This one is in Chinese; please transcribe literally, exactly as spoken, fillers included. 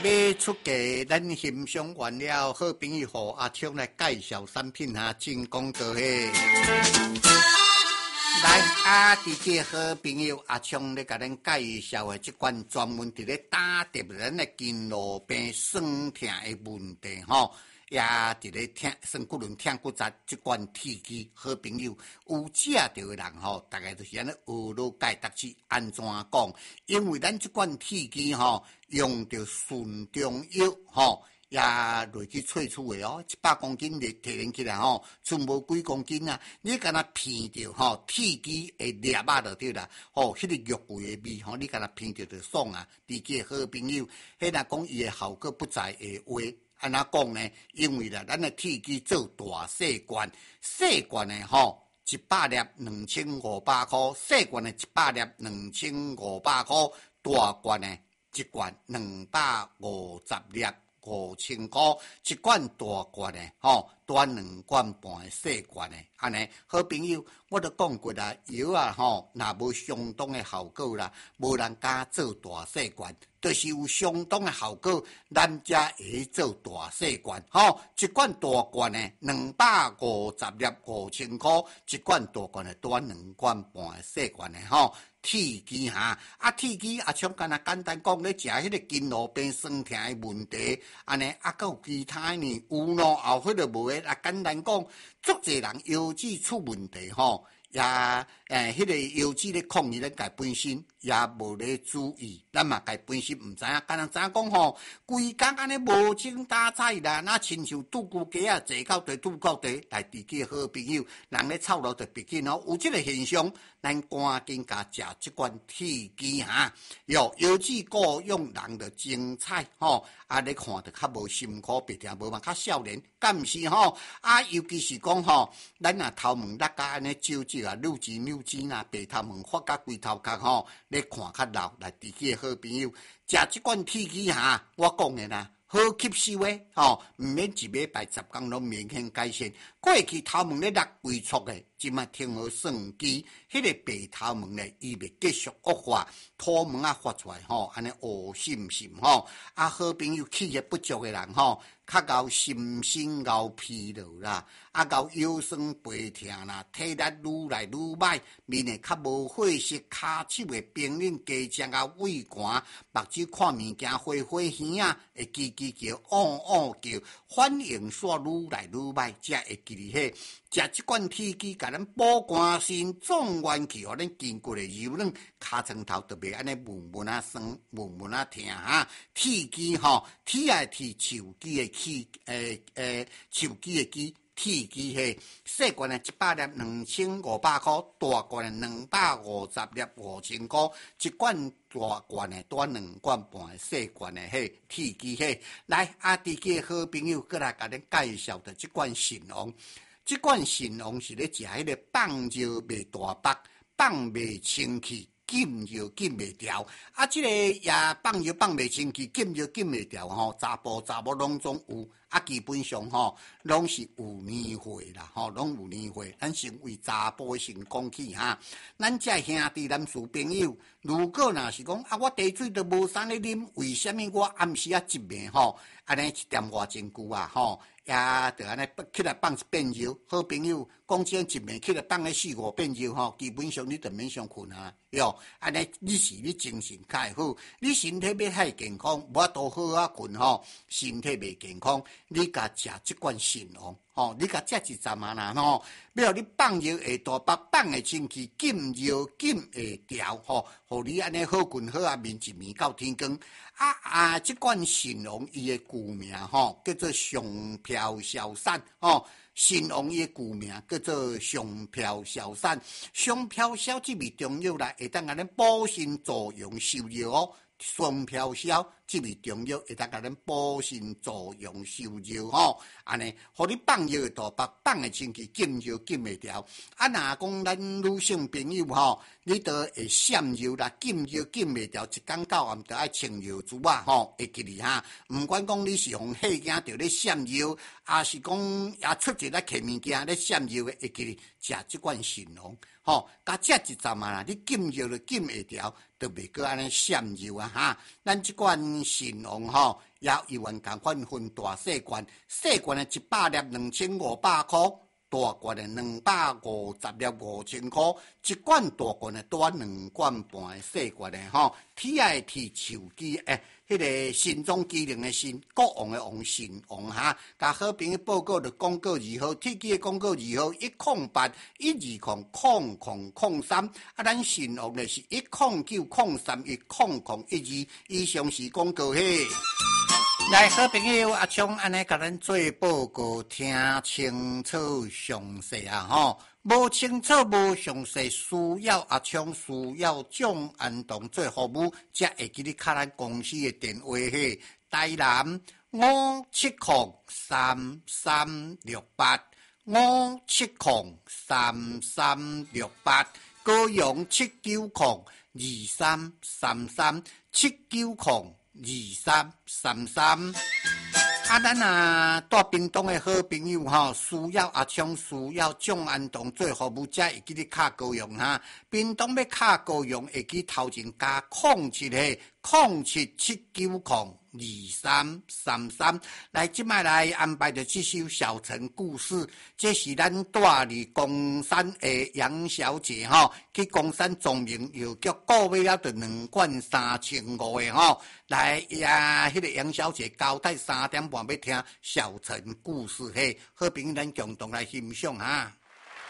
要出价，咱欣赏完了，好朋友和阿昌来介绍产品哈，真讲多嘿。来，啊，伫个好朋友阿昌咧，甲咱介绍的即款专门伫咧打点咱的筋络病、酸痛的问题吼。也伫咧听酸骨轮、痛骨折即款体机，好朋友有食着的人吼，大概就是安尼学了解得知安怎讲，因为咱即款体机吼，用着顺中药吼，也落去萃取的哦，一百公斤的提炼起来吼，剩无几公斤啊，你敢若闻着吼，体机的粒仔就对啦，吼，迄、那个肉桂的味吼，你敢若闻着就爽啊，伫个好朋友，迄若讲伊的效果不在的话。安怎讲呢？因为啦，咱的体机做大细罐，细罐的吼一百粒两千五百块，细罐的一百粒两千五百块，大罐的一罐两百五十粒五千块，一罐大罐的吼，端两罐半的细罐的，安尼好朋友，我都讲过啦，药啊吼，若无相当的效果啦，无人敢做大细罐。就是有相当的效果，咱才会做大细罐，吼、哦，一罐大罐的两百五十粒五千块，一罐大罐的端两罐半的细罐的，吼、哦，体机哈，啊体机啊，像干那简单讲，咧食迄个筋络变酸痛的问题，安尼啊，还有其他呢，有咯，后迄个无诶，啊简单讲，足侪人腰子出问题，吼、哦。也诶，迄、那个腰子咧抗议咧，家本身也无咧注意，咱嘛家本身毋知影，敢若知影讲吼，规工安尼无精打采啦，那亲像拄骨鸡啊，坐到地拄到地，来伫个好朋友，人咧操劳着别紧哦，有即个现象，咱赶紧甲食即款体机哈，哟，腰子顾用人的精彩吼，啊，你看着较无辛苦，别听无嘛较少年，敢毋是吼？啊，尤其是讲吼，咱若头毛甩甲安尼揪揪。啊，扭筋扭筋啊，白头毛发甲规头壳吼，你看较老来伫起好朋友，食即款体机哈，我讲的啦，好吸收的吼，毋免一礼拜十天拢明显改善。过去头毛咧落规撮的，即马听好算机，迄、那个白头毛咧，伊袂继续恶化，土毛啊发出来吼，安尼乌心心吼，啊好朋友气血不足的人吼。较熬心身熬疲劳啦，啊熬腰酸背痛啦，体力愈来愈歹，面会较无火色，骹手会冰冷加强啊畏寒，目睭看物件花花耳啊，会叽叽叫，嗷嗷叫，反应煞愈来愈歹，才会记哩迄。食即款体机，甲咱保肝肾、壮元气，互咱筋骨的柔软，骹床头特别安尼闷闷啊酸，闷闷啊疼哈。体机吼，体爱体手机的气，诶诶，手机的机。体机嘿，细罐的一百粒两千五百块，大罐的两百五十粒五千块，一罐大罐的端两罐半的细罐的嘿体机嘿。来，阿弟个好朋友过来甲恁介绍的这罐神王。即款神王是咧食迄个放热袂大腹，放袂清气，禁热禁袂调。啊，即、這个也放热放袂清气，禁热禁袂调吼，查甫查某拢总有。啊，基本上吼，拢是有年岁啦，吼，拢有年岁。咱先为查甫先讲起哈，咱这兄弟男士朋友，如果若是讲啊，我茶水都无啥咧啉，为什么我暗时啊一暝吼，安尼一点偌真久啊，吼？也就安尼起来放一遍药，好朋友讲真一暝起来放个四五遍药吼，基本上你就免上困啊，哟，安尼你是你精神较会好，你身体要太健康，无多好啊困吼，身体袂健康，你甲食即罐神王吼，你甲食一站啊啦吼，要你放热会大腹，放会清气，禁热禁会调吼，互你安尼好困好啊，眠一眠到天光。啊啊！即罐神王伊的旧名吼，叫做上飘小散吼。神王伊的旧名叫做上飘小散，上飘小即味中药啦，会当甲咱补肾助阳受热哦。上飘小即味中药会当甲咱补肾助阳受热吼，安尼，互你放热大腹，放的清气，禁热禁袂调。啊，若讲咱女性朋友吼，你都会闪热啦，禁热禁袂调，一工到暗就爱穿热珠啊吼，会记哩哈。毋管讲你是用细件着咧闪热，还是讲也出一来摕物件咧闪热的，会记哩食即罐神王吼，甲食一站啊啦，你禁热就禁会调。都袂过安尼闪热啊哈！咱即款咱神王吼，也有愿共款分大细罐，细罐的一百粒两千五百块，大罐的两百五十粒五千块，一罐大罐的多两罐半的细罐的吼，铁的铁，手机诶。迄个心中机灵的心，国王的王神王哈，甲好朋友报告的广告二号，铁机的广告二号一空八一二空空空空三，啊，咱神王的是一空九空三一空空一二，以上是广告嘿。来，好朋友阿昌，安尼甲咱做报告，听清楚详细啊吼。无清楚、无详细，需要阿昌、需要蒋安东做服务，才会记你卡咱公司的电话嘿。台南五七空三三六八，五七空三三六八，高雄七九空二三三三，七九空二三三三。啊，咱啊，住屏东的好朋友吼，需要阿昌，需要蒋安东做服务，才会记你卡高雄哈。屏东要卡高雄，会记头前加空七个空七七九空二三三三。来，即摆来安排的这首小城故事，这是咱住伫公山的杨小姐吼，去公山庄名药局购买了着两罐三千五的吼。来呀，迄、那个杨小姐交代三点半要听小城故事嘿，好朋友咱共同来欣赏哈。